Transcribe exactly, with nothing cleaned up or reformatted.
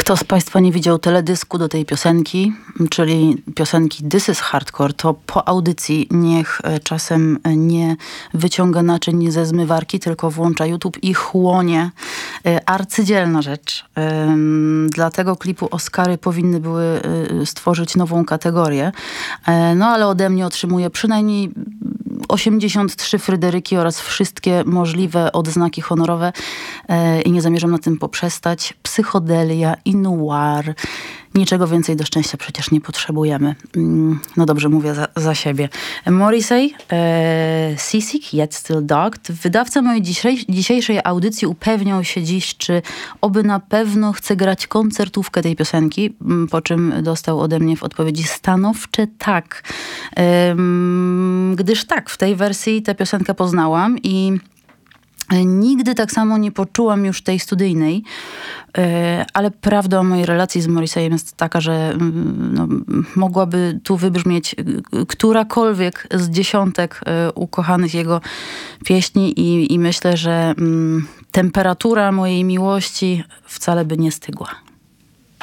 Kto z Państwa nie widział teledysku do tej piosenki, czyli piosenki This is Hardcore, to po audycji niech czasem nie wyciąga naczyń ze zmywarki, tylko włącza YouTube i chłonie. Arcydzielna rzecz. Dla tego klipu Oscary powinny były stworzyć nową kategorię. No ale ode mnie otrzymuje przynajmniej osiemdziesiąt trzy Fryderyki oraz wszystkie możliwe odznaki honorowe e, i nie zamierzam na tym poprzestać. Psychodelia i noir. Niczego więcej do szczęścia przecież nie potrzebujemy. No dobrze, mówię za, za siebie. Morrissey, e, Seasick, Yet Still Dogged. Wydawca mojej dzisiejszej, dzisiejszej audycji upewniał się dziś, czy oby na pewno chce grać koncertówkę tej piosenki, po czym dostał ode mnie w odpowiedzi stanowcze tak. E, gdyż tak, w tej wersji tę piosenkę poznałam i nigdy tak samo nie poczułam już tej studyjnej, ale prawda o mojej relacji z Morrisseyem jest taka, że no, mogłaby tu wybrzmieć którakolwiek z dziesiątek ukochanych jego pieśni i, i myślę, że mm, temperatura mojej miłości wcale by nie stygła.